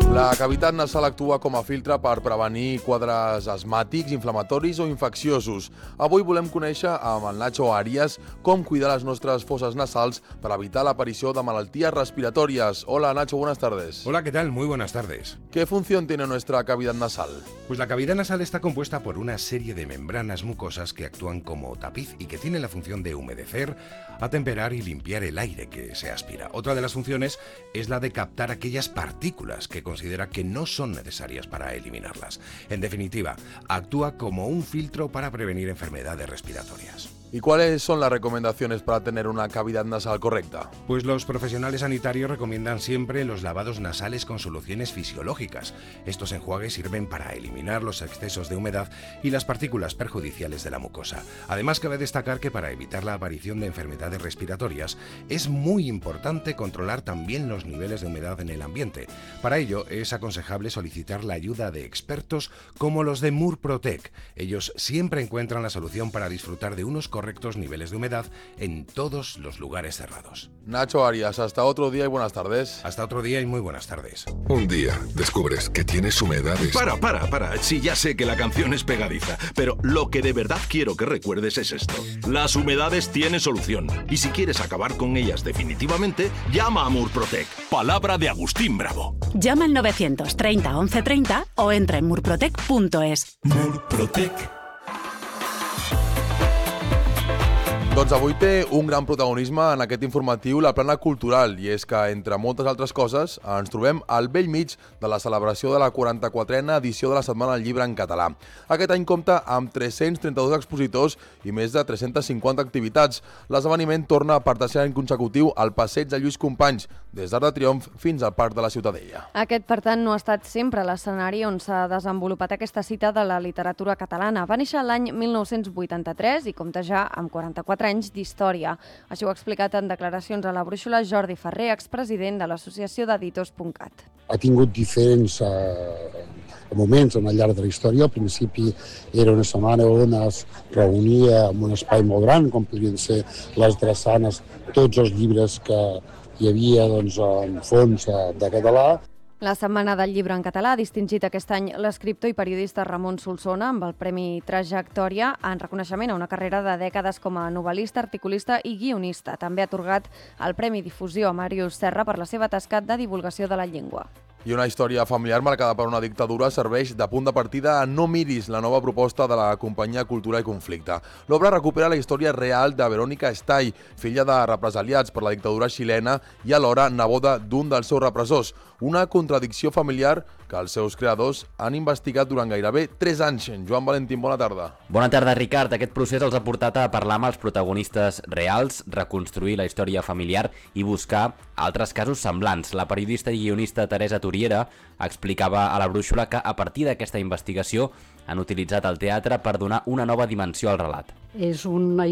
La cavitat nasal actua com a filtre per prevenir quadres asmàtics, inflamatoris o infecciosos. Avui volem conèixer amb el Nacho Arias com cuidar les nostres fosses nasals per evitar l'aparició de malalties respiratorias. Hola Nacho, buenas tardes. Hola, ¿qué tal? Muy buenas tardes. ¿Qué función tiene nuestra cavidad nasal? Pues la cavidad nasal está compuesta por una serie de membranas mucosas que actúan como tapiz y que tienen la función de humedecer, atemperar y limpiar el aire que se aspira. Otra de las funciones es la de captar aquellas partículas que considera que no son necesarias para eliminarlas. En definitiva, actúa como un filtro para prevenir enfermedades respiratorias. ¿Y cuáles son las recomendaciones para tener una cavidad nasal correcta? Pues los profesionales sanitarios recomiendan siempre los lavados nasales con soluciones fisiológicas. Estos enjuagues sirven para eliminar los excesos de humedad y las partículas perjudiciales de la mucosa. Además, cabe destacar que para evitar la aparición de enfermedades respiratorias es muy importante controlar también los niveles de humedad en el ambiente. Para ello es aconsejable solicitar la ayuda de expertos como los de Murprotec. Ellos siempre encuentran la solución para disfrutar de unos correctos niveles de humedad en todos los lugares cerrados. Nacho Arias, hasta otro día y buenas tardes. Hasta otro día y muy buenas tardes. Un día descubres que tienes humedades. Para. Sí, ya sé que la canción es pegadiza, pero lo que de verdad quiero que recuerdes es esto. Las humedades tienen solución. Y si quieres acabar con ellas definitivamente, llama a Murprotec. Palabra de Agustín Bravo. Llama al 930 1130 o entra en murprotec.es. Murprotec. Doncs avui té un gran protagonisme en aquest informatiu la plana cultural, i és que, entre moltes altres coses, ens trobem al bell mig de la celebració de la 44a edició de la Setmana del Llibre en Català. Aquest any compta amb 332 expositors i més de 350 activitats. L'esdeveniment torna per tercer any consecutiu al passeig de Lluís Companys, des d'Arc de Triomf fins al Parc de la Ciutadella. Aquest, per tant, no ha estat sempre l'escenari on s'ha desenvolupat aquesta cita de la literatura catalana. Va néixer l'any 1983 i compta ja amb 44 anys d'història. Això ho ha explicat en declaracions a la Brúixola Jordi Ferrer, expresident de l'Associació d'Editors.cat. Ha tingut diferents moments al llarg de la història. Al principi era una setmana on es reunia en un espai molt gran, com podrien ser les drassanes, tots els llibres que hi havia en fons de català. La Setmana del Llibre en Català ha distingit aquest any l'escriptor i periodista Ramon Solsona amb el Premi Trajectòria en reconeixement a una carrera de dècades com a novel·lista, articulista i guionista. També ha atorgat el Premi Difusió a Màrius Serra per la seva tasca de divulgació de la llengua. I una història familiar marcada per una dictadura serveix de punt de partida a No miris, la nova proposta de la companyia Cultura i Conflicte. L'obra recupera la història real de Verónica Estall, filla de represaliats per la dictadura xilena i alhora neboda d'un dels seus repressors. Una contradicció familiar que els seus creadors han investigat durant gairebé 3 anys. Joan Valentín, bona tarda. Bona tarda, Ricard. Aquest procés els ha portat a parlar amb els protagonistes reals, reconstruir la història familiar i buscar altres casos semblants. La periodista i guionista Teresa Turiera explicava a la Brúixola que a partir d'aquesta investigació han utilitzat el teatre per donar una nova dimensió al relat. És una